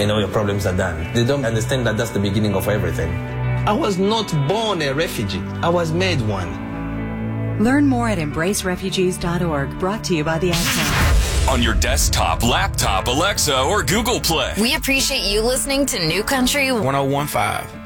and all your problems are done. They don't understand that that's the beginning of everything. I was not born a refugee. I was made one. Learn more at embracerefugees.org, brought to you by the Ad Council. On your desktop, laptop, Alexa, or Google Play. We appreciate you listening to New Country 1015.